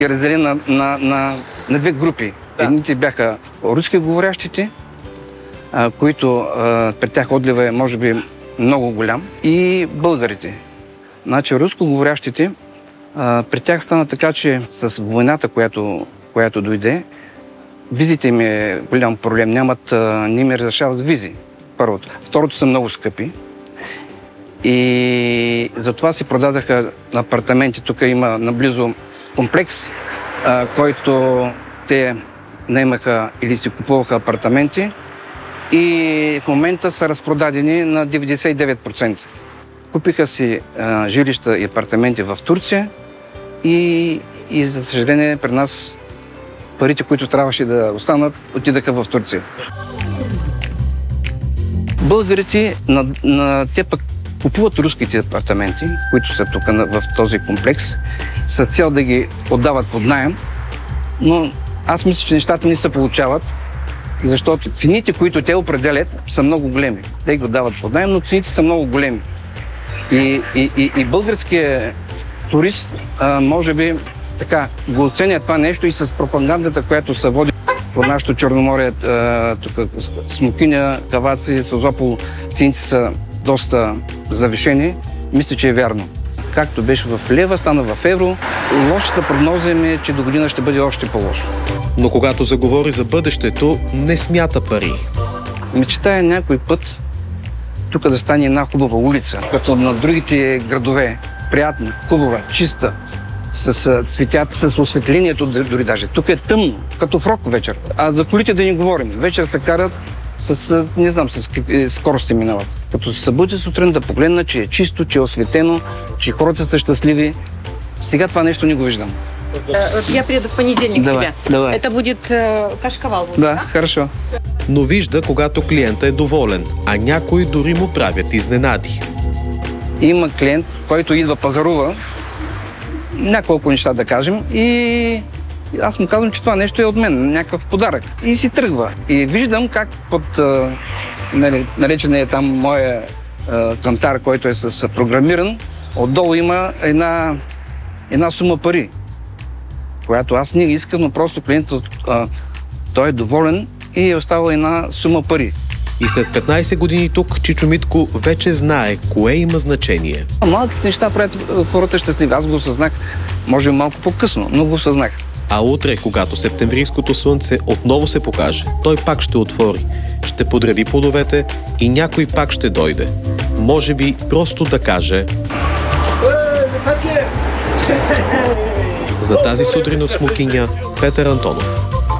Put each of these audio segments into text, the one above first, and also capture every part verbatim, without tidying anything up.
Раздели на, на, на, на две групи. Да. Едните бяха руски говорящите, а, които а, при тях отлива е може би много голям, и българите. Значи руско говорящите, а, при тях стана така, че с войната, която, която дойде, визите им е голям проблем. Нямат, а, не им разрешават с визи. Първото. Второто са много скъпи. И затова си продадаха апартаменти. Тук има наблизо комплекс, а, който те наемаха или си купуваха апартаменти, и в момента са разпродадени на деветдесет и девет процента. Купиха си а, жилища и апартаменти в Турция и, и за съжаление при нас парите, които трябваше да останат, отидаха в Турция. Българите, на, на, те пък купуват руските апартаменти, които са тук в този комплекс, с цел да ги отдават под наем, но аз мисля, че нещата не се получават, защото цените, които те определят, са много големи. Те ги отдават под наем, но цените са много големи. И, и, и, и българският турист, а, може би, така, го оценя това нещо и с пропагандата, която се води по нашото Черноморие, а, тук Смокиня, Каваци, Созопол, цените са доста завишени. Мисля, че е вярно. Както беше в лева, стана в евро. Лошата прогноза ми е, че до година ще бъде още по-лошо. Но когато заговори за бъдещето, не смята пари. Мечтая някой път тук да стане една хубава улица, като на другите градове. Приятна, хубава, чиста, с цветят, с осветлението дори даже. Тук е тъмно, като в рок вечер. А за колите да не говорим. Вечер се карат с, не знам, с какви скорости минават. Като се събуди сутрин да погледна, че е чисто, че е осветено, че хората са щастливи. Сега това нещо не го виждам. Я приеду в понеделник давай, к тебе. Давай. Это будет э, кашкавал. Да, да, хорошо. Но вижда, когато клиента е доволен, а някои дори му правят изненади. Има клиент, който идва пазарува, няколко неща да кажем, и аз му казвам, че това нещо е от мен, някакъв подарък. И си тръгва. И виждам как под а, наречения там моя а, кантар, който е с програмиран, отдолу има една, една сума пари, която аз не искам, но просто клиентът а, той е доволен и е оставил една сума пари. И след петнайсет години тук Чичо Митко вече знае кое има значение. Малките неща правят хората щастливи. Аз го осъзнах, може малко по-късно, но го осъзнах. А утре, когато септемврийското слънце отново се покаже, той пак ще отвори, ще подреди плодовете и някой пак ще дойде. Може би просто да каже: за тази сутрин от Смокиня, Петър Антонов.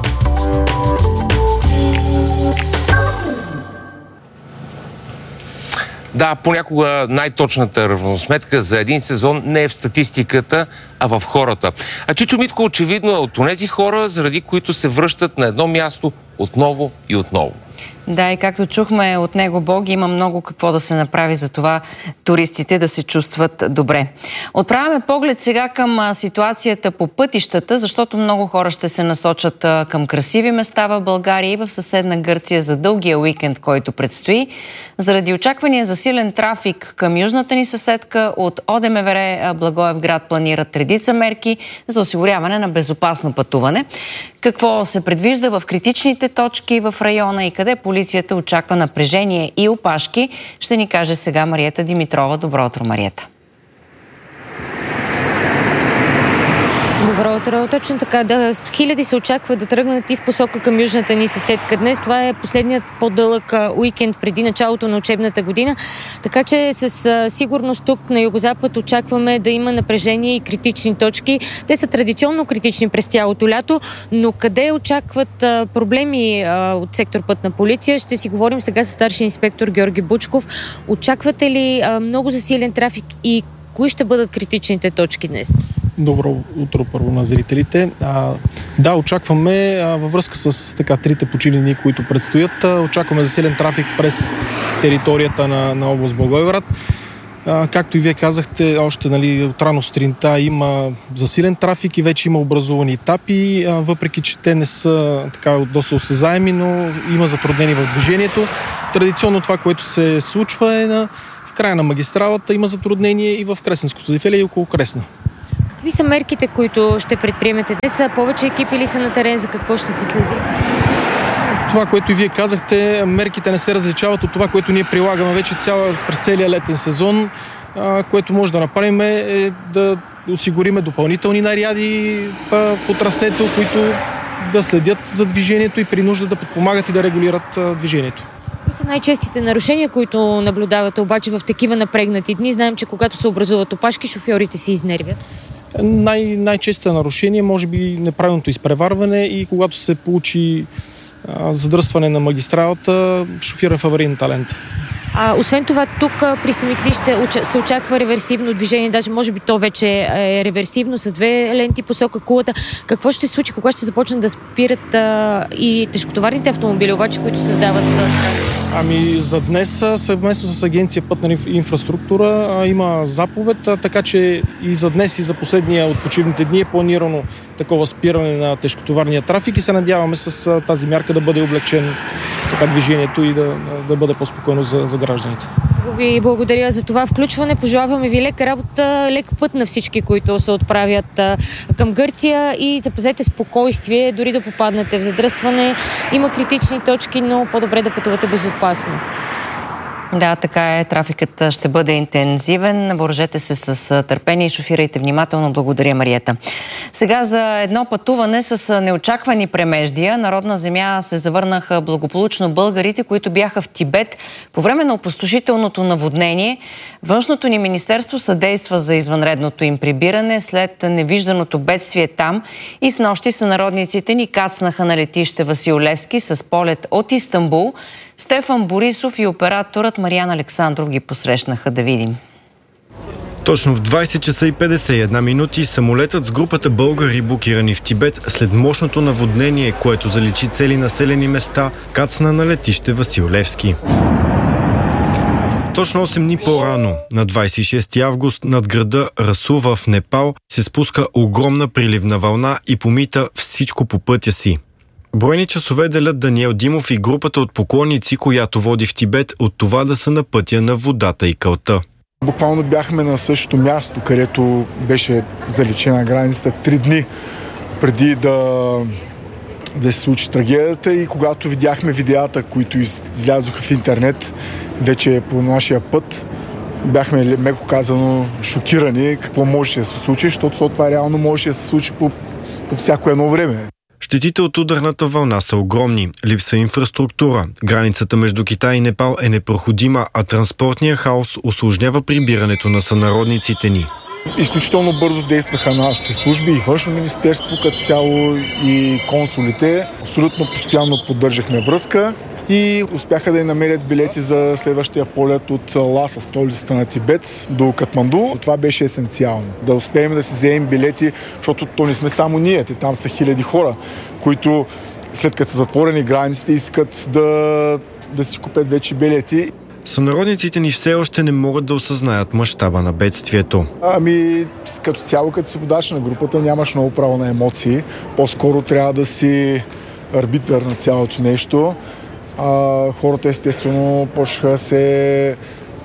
Да, понякога най-точната равносметка за един сезон не е в статистиката, а в хората. А Чичо Митко очевидно е от онези хора, заради които се връщат на едно място отново и отново. Да, и както чухме от него, Боги, има много какво да се направи за това туристите да се чувстват добре. Отправяме поглед сега към ситуацията по пътищата, защото много хора ще се насочат към красиви места в България и в съседна Гърция за дългия уикенд, който предстои. Заради очаквания за силен трафик към южната ни съседка, от ОДМВР Благоевград планират редица мерки за осигуряване на безопасно пътуване. Какво се предвижда в критичните точки в района и къде полицията очаква напрежение и опашки, ще ни каже сега Мариета Димитрова. Добро утро, Мариета. Добро утро. Точно така. Да, хиляди се очаква да тръгнат и в посока към южната ни съседка. Днес това е последният по-дълъг уикенд преди началото на учебната година. Така че с сигурност тук на югозапад очакваме да има напрежение и критични точки. Те са традиционно критични през цялото лято, но къде очакват проблеми от сектор Пътна полиция? Ще си говорим сега с старши инспектор Георги Бучков. Очаквате ли много засилен трафик и кои ще бъдат критичните точки днес? Добро утро първо на зрителите. А, да, очакваме а, във връзка с така трите почивни, които предстоят, а, очакваме засилен трафик през територията на, на област Благоевград. А, както и вие казахте, още нали, от рано сутринта има засилен трафик и вече има образувани етапи, а, въпреки че те не са така доста осезаеми, но има затруднени в движението. Традиционно това, което се случва е на в края на магистралата, има затруднение и в Кресненското дефиле и около Кресна. Какви са мерките, които ще предприемете днес? Повече екипи ли са на терен? За какво ще се следи? Това, което и вие казахте, мерките не се различават от това, което ние прилагаме вече цяла, през целия летен сезон. А, което може да направим е да осигуриме допълнителни наряди а, по трасето, които да следят за движението и при нужда да подпомагат и да регулират а, движението. Кои са най-честите нарушения, които наблюдавате обаче в такива напрегнати дни? Знаем, че когато се образуват опашки, шофьорите се изнервят. Най- най-честите нарушения може би неправилното изпреварване и когато се получи а, задръстване на магистралата, шофира в аварийната лента. А, освен това, тук при Симитли ще се очаква реверсивно движение, даже може би то вече е реверсивно с две ленти посока Кулата. Какво ще се случи, кога ще започнат да спират а, и тежкотоварните автомобили, обаче, които създават... Ами за днес съвместно с Агенция Пътна инфраструктура а, има заповед, а, така че и за днес и за последния от почивните дни е планирано такова спиране на тежкотоварния трафик и се надяваме с а, тази мярка да бъде облегчен така движението и да, да бъде по-спокойно за, за гражданите. Ви благодаря за това включване. Пожелаваме ви лека работа, лек път на всички, които се отправят а, към Гърция и запазете спокойствие, дори да попаднете в задръстване. Има критични точки, но по-добре да пътувате безопасно. Да, така е. Трафикът ще бъде интензивен. Въоръжете се с търпение и шофирайте внимателно. Благодаря, Мариета. Сега за едно пътуване с неочаквани премеждия. Народна земя се завърнаха благополучно българите, които бяха в Тибет по време на опустошителното наводнение. Външното ни министерство съдейства за извънредното им прибиране след невижданото бедствие там и снощи сънародниците ни кацнаха на летище Васил Левски с полет от Истанбул. Стефан Борисов и операторът Мариан Александров ги посрещнаха. Да видим. Точно в двайсет часа и петдесет и една минути самолетът с групата българи, блокирани в Тибет след мощното наводнение, което заличи цели населени места, кацна на летище Васил Левски. Точно осем дни по-рано, на двайсет и шести август, над града Расува в Непал се спуска огромна приливна вълна и помита всичко по пътя си. Броени часове делят Даниел Димов и групата от поклонници, която води в Тибет, от това да са на пътя на водата и кълта. Буквално бяхме на същото място, където беше заличена границата три дни преди да, да се случи трагедията и когато видяхме видеята, които излязоха в интернет, вече по нашия път, бяхме, меко казано, шокирани какво може да се случи, защото това реално може да се случи по, по всяко едно време. Щетите от ударната вълна са огромни. Липса инфраструктура. Границата между Китай и Непал е непроходима, а транспортният хаос усложнява прибирането на сънародниците ни. Изключително бързо действаха нашите служби и външно министерство като цяло и консулите. Абсолютно постоянно поддържахме връзка и успяха да й намерят билети за следващия полет от Ласа, столицата на Тибет, до Катманду. Това беше есенциално. Да успеем да си вземем билети, защото то не сме само ние, те там са хиляди хора, които след като са затворени границите искат да, да си купят вече билети. Сънародниците ни все още не могат да осъзнаят мащаба на бедствието. Ами, като цяло, като си водач на групата, нямаш много право на емоции. По-скоро трябва да си арбитър на цялото нещо. А, хората естествено почнаха се,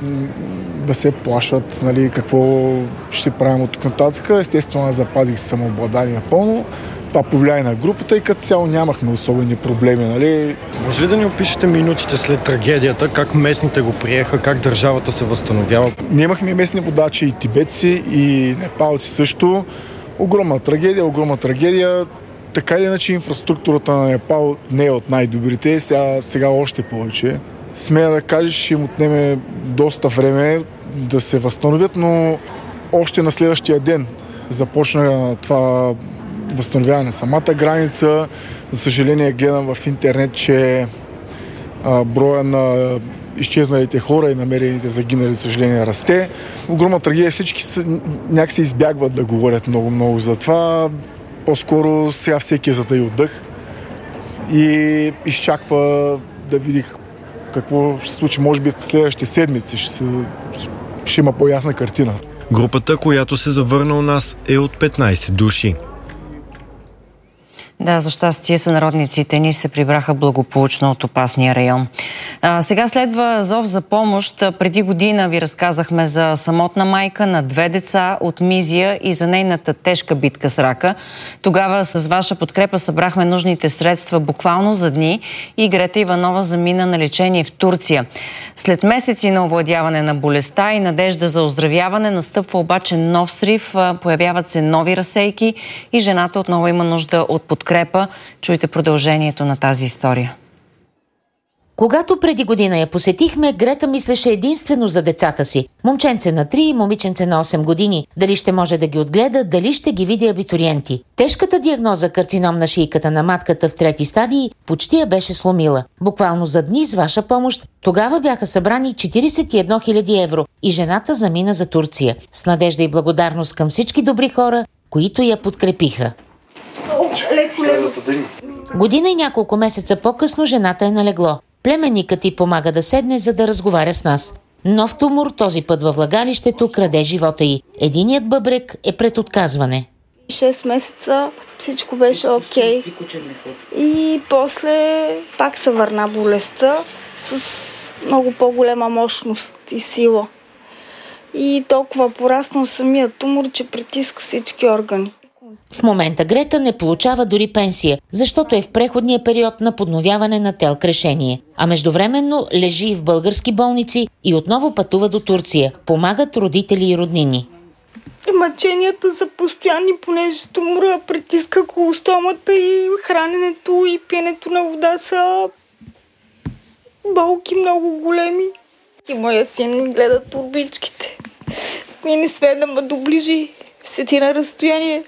да се плашат, нали, какво ще правим от тук нататък. Естествено, аз запазих самообладание напълно. Това повлияе на групата и като цяло нямахме особени проблеми. Нали. Може ли да ни опишете минутите след трагедията, как местните го приеха, как държавата се възстановява? Ние имахме местни водачи и тибетци, и непалци също. Огромна трагедия, огромна трагедия. Така или иначе инфраструктурата на Непал не е от най-добрите, сега, сега още повече. Смея да кажа, ще им отнеме доста време да се възстановят, но още на следващия ден започна това възстановяване на самата граница. За съжаление гледам в интернет, че а, броя на изчезналите хора и намерените загинали, за съжаление, расте. Огромна трагедия, всички са, някакси избягват да говорят много-много за това. По-скоро сега всеки е затаил отдъх и изчаква да види какво ще се случи. Може би в следващите седмици ще, се, ще има по-ясна картина. Групата, която се завърна у нас, е от петнайсет души. Да, за щастие сънародниците ни се прибраха благополучно от опасния район. А, сега следва зов за помощ. Преди година ви разказахме за самотна майка на две деца от Мизия и за нейната тежка битка с рака. Тогава с ваша подкрепа събрахме нужните средства буквално за дни и Грета Иванова замина на лечение в Турция. След месеци на овладяване на болестта и надежда за оздравяване настъпва обаче нов срив, появяват се нови разсейки и жената отново има нужда от подкрепа. Чуйте продължението на тази история. Когато преди година я посетихме, Грета мислеше единствено за децата си. Момченце на три и момиченце на осем години. Дали ще може да ги отгледа, дали ще ги види абитуриенти. Тежката диагноза карцином на шийката на матката в трети стадии почти я беше сломила. Буквално за дни с ваша помощ тогава бяха събрани четиридесет и една хиляди евро и жената замина за Турция. С надежда и благодарност към всички добри хора, които я подкрепиха. Година и няколко месеца по-късно жената е налегло. Племенникът й помага да седне, за да разговаря с нас. Нов тумор, този път във влагалището, краде живота й. Единият бъбрек е пред отказване. шест месеца всичко беше окей. И после пак се върна болестта с много по-голема мощност и сила. И толкова пораснал самия тумор, че притиска всички органи. В момента Грета не получава дори пенсия, защото е в преходния период на подновяване на ТЕЛК решение. А междувременно лежи в български болници и отново пътува до Турция. Помагат родители и роднини. Мъченията са постоянни, понеже тумора притиска колостомата и храненето и пиенето на вода са болки много големи. И моя син ми гледа турбичките. И не сме да ме доближи, седи на разстояние.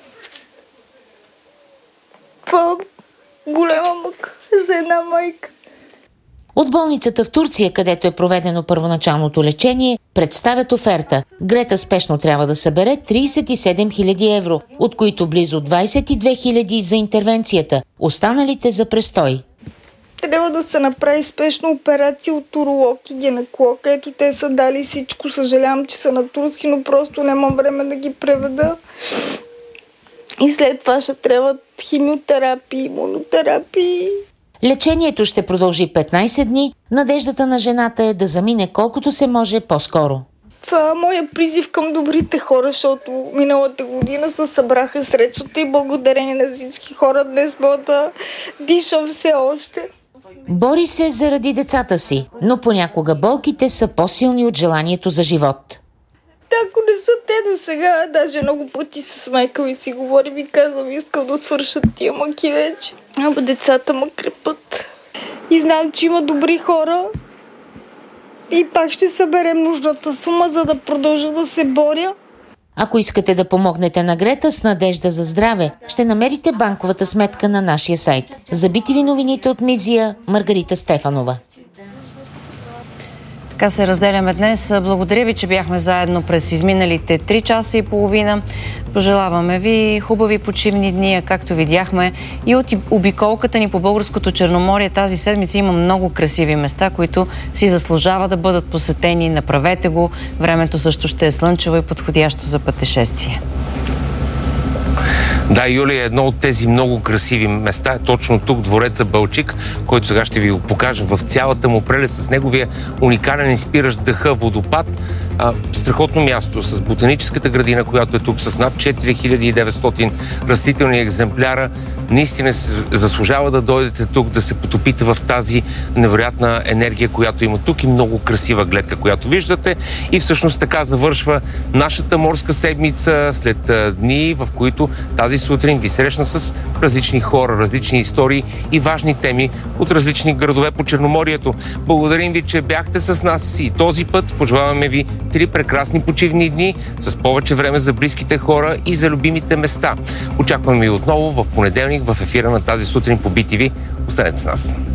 Това голема мъка за една майка. От болницата в Турция, където е проведено първоначалното лечение, представят оферта. Грета спешно трябва да събере тридесет и седем хиляди евро, от които близо двадесет и две хиляди за интервенцията, останалите за престой. Трябва да се направи спешна операция от уролог и гинеколог. Ето те са дали всичко. Съжалявам, че са на турски, но просто нямам време да ги преведа. И след това ще трябват химиотерапии, имунотерапии. Лечението ще продължи петнадесет дни. Надеждата на жената е да замине колкото се може по-скоро. Това е моя призив към добрите хора, защото миналата година се събраха средствата и благодарение на всички хора днес мога да дишам все още. Бори се заради децата си, но понякога болките са по-силни от желанието за живот. Ако не са те до сега, даже много пъти с майка ми си говорим и казвам, искам да свършат тия мъки вече. Ама децата ме крепат. И знам, че има добри хора. И пак ще съберем нужната сума, за да продължа да се боря. Ако искате да помогнете на Грета с надежда за здраве, ще намерите банковата сметка на нашия сайт. За би ти ви новините от Мизия, Маргарита Стефанова. Така се разделяме днес. Благодаря ви, че бяхме заедно през изминалите три часа и половина. Пожелаваме ви хубави почивни дни, както видяхме и от обиколката ни по Българското Черноморие. Тази седмица има много красиви места, които си заслужава да бъдат посетени. Направете го. Времето също ще е слънчево и подходящо за пътешествие. Да, Юлия, едно от тези много красиви места е точно тук, двореца Балчик, който сега ще ви го покажа в цялата му прелест с неговия уникален инспиращ дъха водопад. А, страхотно място с ботаническата градина, която е тук с над четири хиляди и деветстотин растителни екземпляра. Наистина заслужава да дойдете тук, да се потопите в тази невероятна енергия, която има тук и много красива гледка, която виждате. И всъщност така завършва нашата морска седмица след дни, в които тази сутрин ви срещна с различни хора, различни истории и важни теми от различни градове по Черноморието. Благодарим ви, че бяхте с нас и този път. Пожелаваме ви три прекрасни почивни дни с повече време за близките хора и за любимите места. Очакваме ви отново в понеделник в ефира на тази сутрин по би ти ви. Останете с нас.